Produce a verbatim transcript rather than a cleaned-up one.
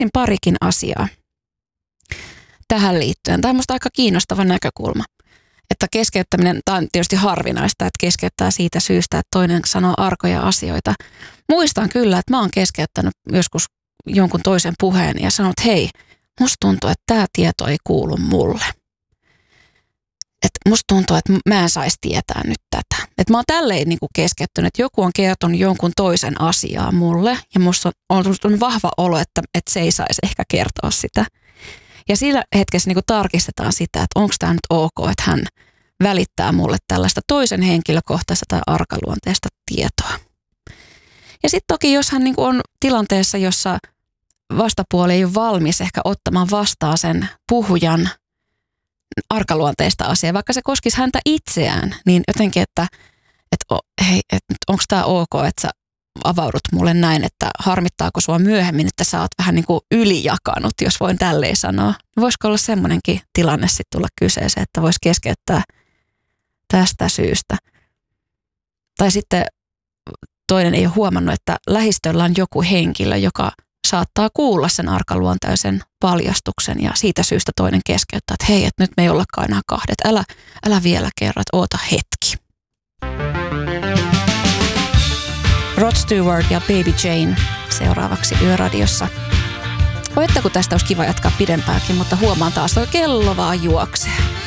mietin parikin asiaa tähän liittyen. Tämä on musta aika kiinnostava näkökulma, että keskeyttäminen, tämä on tietysti harvinaista, että keskeyttää siitä syystä, että toinen sanoo arkoja asioita. Muistan kyllä, että mä oon keskeyttänyt joskus jonkun toisen puheen ja sanonut, että hei, musta tuntuu, että tämä tieto ei kuulu mulle. Että musta tuntuu, että mä en saisi tietää nyt tätä. Että mä oon tälleen niin kuin keskeyttänyt, että joku on kertonut jonkun toisen asiaa mulle ja musta on, on vahva olo, että, että se ei saisi ehkä kertoa sitä. Ja sillä hetkessä niin kuin tarkistetaan sitä, että onko tämä nyt ok, että hän välittää mulle tällaista toisen henkilökohtaista tai arkaluonteista tietoa. Ja sitten toki, jos hän niin kuin on tilanteessa, jossa vastapuoli ei ole valmis ehkä ottamaan vastaan sen puhujan arkaluonteista asiaa, vaikka se koskisi häntä itseään, niin jotenkin, että, että hei, että onko tämä ok, että sä avaudut mulle näin, että harmittaako sua myöhemmin, että sä oot vähän niin kuin ylijakanut, jos voin tälleen sanoa. Voisiko olla semmoinenkin tilanne sitten tulla kyseeseen, että voisi keskeyttää tästä syystä. Tai sitten toinen ei ole huomannut, että lähistöllä on joku henkilö, joka saattaa kuulla sen arkaluonteisen paljastuksen ja siitä syystä toinen keskeyttää, että hei, että nyt me ei ollakaan enää kahdet. Älä, älä vielä kerro, että oota hetki. Rod Stewart ja Baby Jane seuraavaksi Yöradiossa. Oi, että kun tästä olisi kiva jatkaa pidempääkin, mutta huomaan taas, että kello vaan juoksee.